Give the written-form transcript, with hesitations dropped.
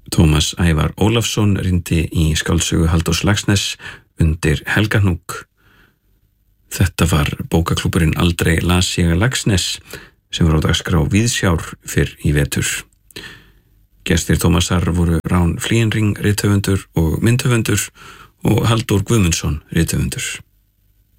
Tómas Ævar Ólafsson rýndi í skáldsögu Halldórs Laxness Undir Helgahnúk. Þetta var bókaklúbburinn Aldrei las ég Laxness sem var á dagskrá Víðsjár fyrr í vetur. Gestir Tómasar voru Rán Flíenring rithöfundur og myndhöfundur og Halldór Guðmundsson rithöfundur.